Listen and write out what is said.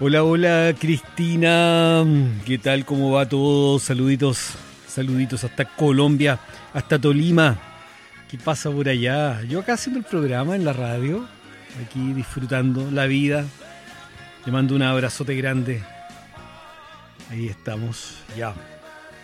Hola, hola Cristina, ¿qué tal? ¿Cómo va todo? Saluditos, saluditos hasta Colombia, hasta Tolima. ¿Qué pasa por allá? Yo acá haciendo el programa en la radio, aquí disfrutando la vida. Le mando un abrazote grande. Ahí estamos, ya.